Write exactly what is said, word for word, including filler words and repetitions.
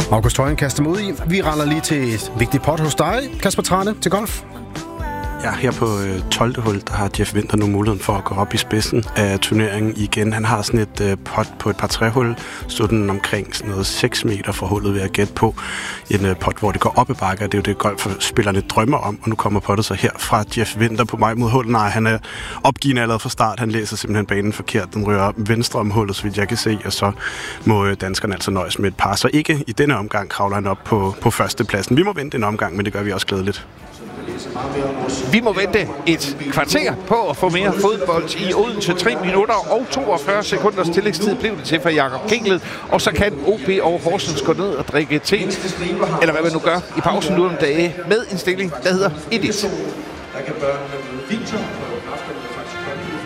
August Højen kaster mod i. Vi raller lige til et vigtigt pot hos dig, Kasper Trane, til golf. Ja, her på øh, tolvte hul, der har Jeff Winther nu muligheden for at gå op i spidsen af turneringen igen. Han har sådan et øh, pot på et par tre-hul, stod den omkring sådan noget seks meter fra hullet ved at gætte på. En øh, pot, hvor det går op ad bakke, det er jo det, golfspillerne drømmer om, og nu kommer pottet så her fra Jeff Winther på vej mod hullet. Nej, han er opgivende allerede fra start. Han læser simpelthen banen forkert. Den rører venstre om hullet, så vidt jeg kan se, og så må øh, danskerne altså nøjes med et par. Så ikke i denne omgang kravler han op på, på førstepladsen. Vi må vente en omgang, men det gør vi også glædeligt. Vi må vente et kvarter på at få mere fodbold i Odense. tre minutter og toogfyrre sekunders tillægstid blev det til for Jakob Kinglet. Og så kan O B og Horsens gå ned og drikke te, eller hvad man nu gør, i pausen nu om dage med en stilling, der hedder et et.